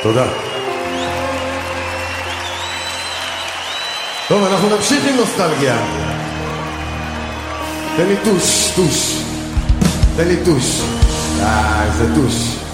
תודה. טוב, אנחנו נמשיך עם נוסטלגיה. תן לי טוש. תן לי טוש. איזה טוש.